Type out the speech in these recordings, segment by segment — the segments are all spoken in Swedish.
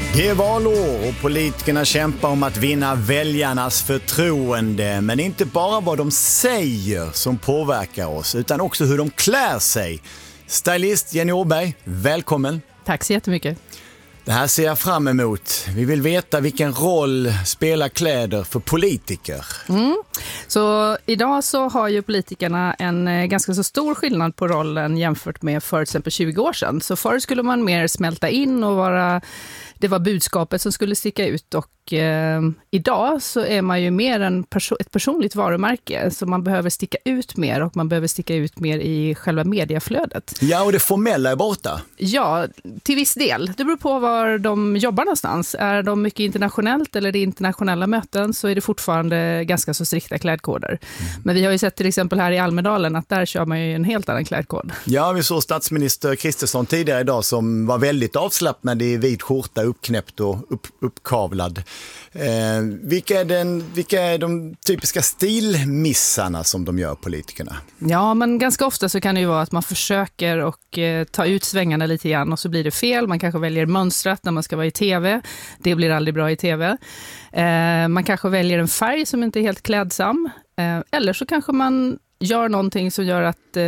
Det är valår och politikerna kämpar om att vinna väljarnas förtroende. Men inte bara vad de säger som påverkar oss, utan också hur de klär sig. Stylist Jenny Åberg, välkommen. Tack så jättemycket. Det här ser jag fram emot. Vi vill veta vilken roll spelar kläder för politiker. Så idag så har ju politikerna en ganska så stor skillnad på rollen jämfört med för exempel 20 år sedan. Så förr skulle man mer smälta in och det var budskapet som skulle sticka ut, och idag så är man ju mer ett personligt varumärke, så man behöver sticka ut mer, och man behöver sticka ut mer i själva mediaflödet. Ja, och det formella är borta. Ja, till viss del. Det beror på var de jobbar någonstans. Är de mycket internationellt eller det är internationella möten, så är det fortfarande ganska så strikta klädkoder. Men vi har ju sett till exempel här i Almedalen att där kör man ju en helt annan klädkod. Ja, vi såg statsminister Kristersson tidigare idag som var väldigt avslappnad i vit skjorta, uppknäppt och uppkavlad. Vilka är de typiska stilmissarna som de gör, politikerna? Ja, men ganska ofta så kan det ju vara att man försöker och ta ut svängarna lite grann, och så blir det fel. Man kanske väljer mönstrat när man ska vara i tv. Det blir aldrig bra i tv. Man kanske väljer en färg som inte är helt klädsam. Eller så kanske man gör någonting som gör att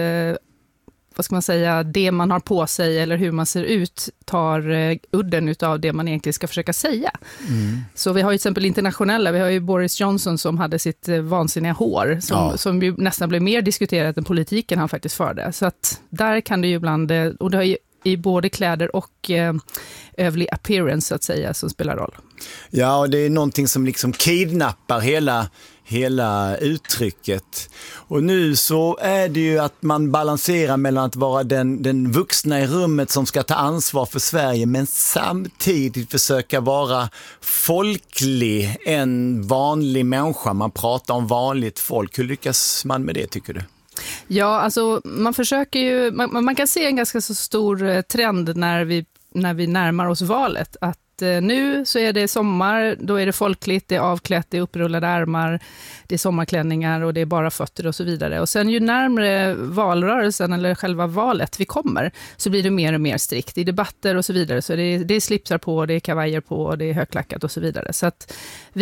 det man har på sig eller hur man ser ut tar udden utav det man egentligen ska försöka säga. Så vi har ju till exempel internationella, vi har ju Boris Johnson som hade sitt vansinniga hår som ju nästan blev mer diskuterat än politiken han faktiskt förde. Så att där kan det ju ibland, och det har ju i både kläder och övrig appearance så att säga som spelar roll. Ja, och det är någonting som liksom kidnappar hela uttrycket. Och nu så är det ju att man balanserar mellan att vara den vuxna i rummet som ska ta ansvar för Sverige, men samtidigt försöka vara folklig, en vanlig människa. Man pratar om vanligt folk. Hur lyckas man med det, tycker du? Ja, alltså man försöker ju, man kan se en ganska så stor trend när vi närmar oss valet, att nu så är det sommar, då är det folkligt, det är avklätt, det är upprullade ärmar, det är sommarklänningar och det är bara fötter och så vidare. Och sen ju närmare valrörelsen eller själva valet vi kommer, så blir det mer och mer strikt i debatter och så vidare. Så det är slipsar på, det är kavajer på, det är högklackat och så vidare. Så att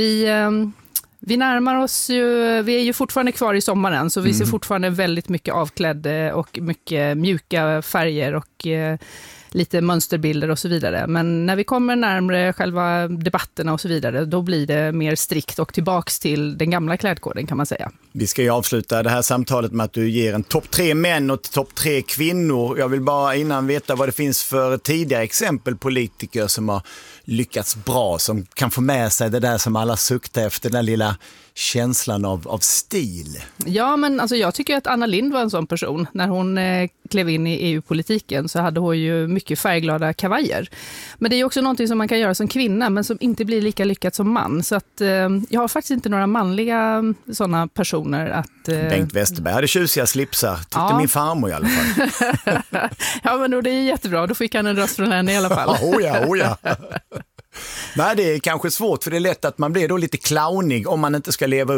vi närmar oss ju, vi är ju fortfarande kvar i sommaren, så vi ser fortfarande väldigt mycket avklädd och mycket mjuka färger och lite mönsterbilder och så vidare. Men när vi kommer närmare själva debatterna och så vidare, då blir det mer strikt och tillbaks till den gamla klädkoden, kan man säga. Vi ska ju avsluta det här samtalet med att du ger en topp 3 män och topp 3 kvinnor. Jag vill bara innan veta vad det finns för tidigare exempel politiker som har lyckats bra, som kan få med sig det där som alla suktar efter, den där lilla känslan av stil. Ja, men alltså jag tycker att Anna Lindh var en sån person. När hon klev in i EU-politiken så hade hon ju mycket färgglada kavajer. Men det är ju också någonting som man kan göra som kvinna, men som inte blir lika lyckat som man. Så att jag har faktiskt inte några manliga sådana personer att... Bengt Westerberg hade tjusiga slipsar, tyckte min farmor i alla fall. Ja, men då, det är jättebra. Då fick han en röst från henne i alla fall. Oh ja. Nej, det är kanske svårt, för det är lätt att man blir då lite clownig om man inte ska leva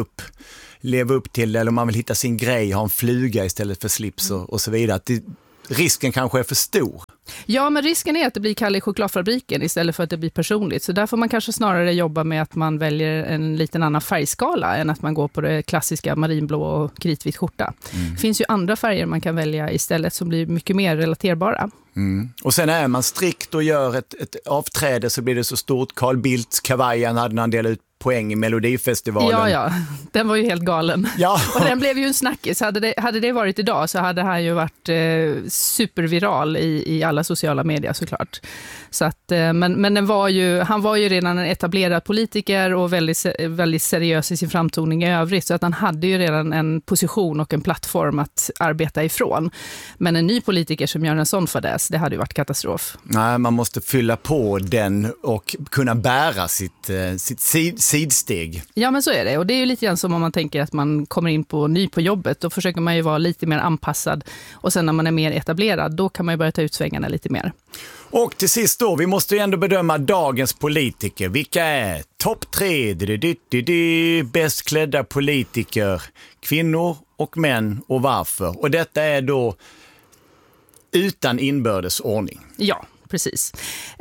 upp till det, eller om man vill hitta sin grej, ha en fluga istället för slips och så vidare. Att risken kanske är för stor. Ja, men risken är att det blir Kalle i chokladfabriken istället för att det blir personligt. Så där får man kanske snarare jobba med att man väljer en liten annan färgskala än att man går på det klassiska marinblå och kritvit skjorta. Det finns ju andra färger man kan välja istället som blir mycket mer relaterbara. Och sen är man strikt och gör ett avträde, så blir det så stort. Carl Bildts kavajen hade han delat ut poäng i Melodifestivalen. Ja, den var ju helt galen. Ja. Och den blev ju en snackis. Hade det varit idag så hade han ju varit superviral i alla sociala medier såklart. Så att, men han var ju redan en etablerad politiker och väldigt, väldigt seriös i sin framtoning i övrigt. Så att han hade ju redan en position och en plattform att arbeta ifrån. Men en ny politiker som gör en sån fadäs, det hade ju varit katastrof. Nej, man måste fylla på den och kunna bära sitt sidsteg. Ja, men så är det. Och det är ju lite grann som om man tänker att man kommer in ny på jobbet. Då försöker man ju vara lite mer anpassad. Och sen när man är mer etablerad, då kan man ju börja ta ut svängarna lite mer. Och till sist då, vi måste ju ändå bedöma dagens politiker. Vilka är topp 3 bäst klädda politiker, kvinnor och män, och varför? Och detta är då utan inbördes ordning. Ja, precis.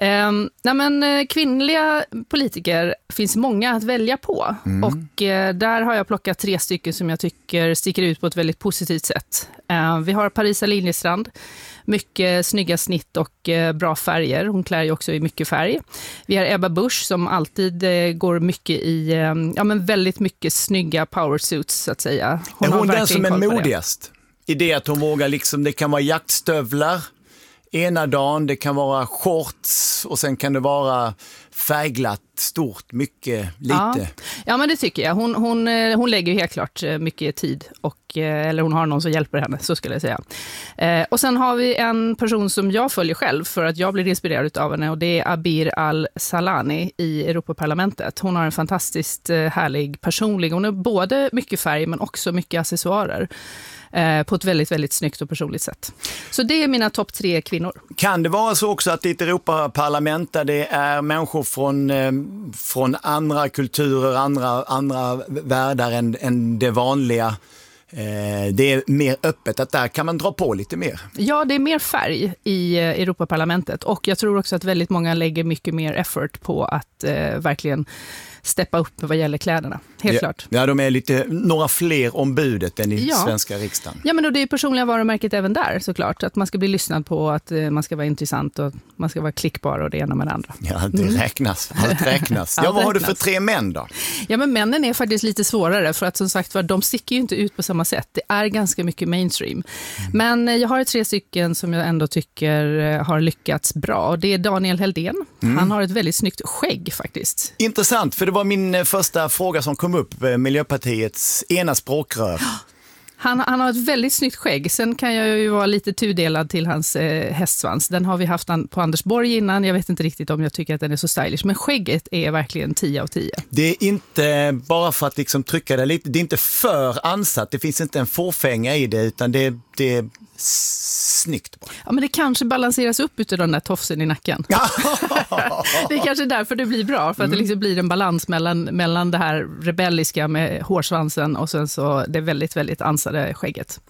Kvinnliga politiker finns många att välja på. Och där har jag plockat 3 stycken som jag tycker sticker ut på ett väldigt positivt sätt. Vi har Parisa Liljestrand. Mycket snygga snitt och bra färger. Hon klär ju också i mycket färg. Vi har Ebba Busch som alltid går mycket i väldigt mycket snygga powersuits så att säga. Är hon den som är modigast? I det att hon vågar liksom, det kan vara jaktstövlar ena dagen, det kan vara shorts och sen kan det vara färgglatt, stort, mycket, lite. Ja, men det tycker jag. Hon lägger ju helt klart mycket tid eller hon har någon som hjälper henne, så skulle jag säga. Och sen har vi en person som jag följer själv för att jag blir inspirerad av henne och det är Abir Al-Salani i Europaparlamentet. Hon har en fantastiskt härlig personlig, hon är både mycket färg men också mycket accessoarer. På ett väldigt, väldigt snyggt och personligt sätt. Så det är mina topp 3 kvinnor. Kan det vara så också att i ett Europaparlament där det är människor från andra kulturer, andra världar än det vanliga, det är mer öppet, att där kan man dra på lite mer? Ja, det är mer färg i Europaparlamentet och jag tror också att väldigt många lägger mycket mer effort på att verkligen steppa upp vad gäller kläderna, helt klart. Ja, de är några fler ombudet än i svenska riksdagen. Ja, men då det är personliga varumärket även där såklart, att man ska bli lyssnad på, att man ska vara intressant och man ska vara klickbar och det ena med det andra. Ja, det räknas. Allt räknas. Ja, vad har du för 3 män då? Ja, men männen är faktiskt lite svårare för att som sagt de sticker ju inte ut på samma sätt. Det är ganska mycket mainstream. Men jag har 3 stycken som jag ändå tycker har lyckats bra. Det är Daniel Heldén. Han har ett väldigt snyggt skägg faktiskt. Intressant, för det var min första fråga som kom upp, Miljöpartiets ena språkrör. Han har ett väldigt snyggt skägg. Sen kan jag ju vara lite tudelad till hans hästsvans. Den har vi haft på Anders Borg innan. Jag vet inte riktigt om jag tycker att den är så stylish. Men skägget är verkligen 10 av 10. Det är inte bara för att liksom trycka det lite. Det är inte för ansatt. Det finns inte en fåfänga i det, utan det är snyggt bara. Ja, men det kanske balanseras upp utav den där tofsen i nacken. Det är kanske därför det blir bra, för att det liksom blir en balans mellan det här rebelliska med hårsvansen och sen så det väldigt, väldigt ansade skägget.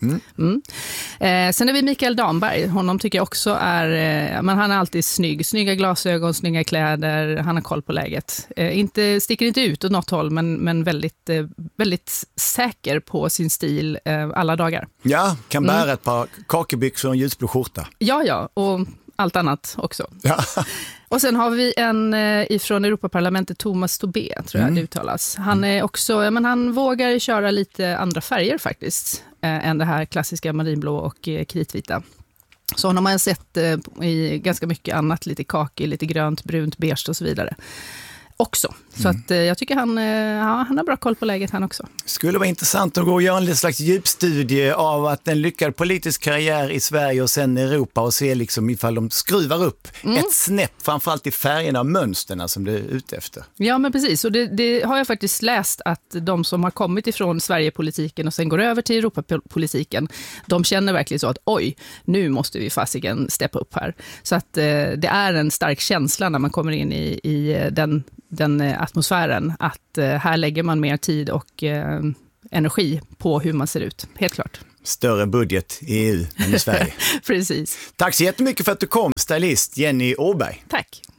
Sen är vi Mikael Damberg. Honom tycker jag också men han är alltid snygg. Snygga glasögon, snygga kläder. Han har koll på läget. Sticker inte ut åt något håll, men väldigt, väldigt säker på sin stil alla dagar. Ja, kan bära ett par kakebyxor och en ljusblå skjorta. Ja, och allt annat också. Ja. Och sen har vi en ifrån Europaparlamentet, Thomas Tobé, tror jag det uttalas. Han är också, han vågar köra lite andra färger faktiskt, än det här klassiska marinblå och kritvita. Så honom har jag sett i ganska mycket annat, lite kaki, lite grönt, brunt, beige och så vidare. Också. Så att jag tycker han har bra koll på läget han också. Skulle vara intressant att gå och göra en slags djupstudie av att en lyckad politisk karriär i Sverige och sen i Europa och se liksom ifall de skruvar upp ett snäpp, framförallt i färgerna och mönsterna som det är ute efter. Ja, men precis. Och det har jag faktiskt läst att de som har kommit ifrån Sverigepolitiken och sen går över till Europapolitiken, de känner verkligen så att oj, nu måste vi fasiken steppa upp här. Så att det är en stark känsla när man kommer in i den atmosfären, att här lägger man mer tid och energi på hur man ser ut, helt klart. Större budget i EU än i Sverige. Precis. Tack så jättemycket för att du kom, stylist Jenny Åberg. Tack.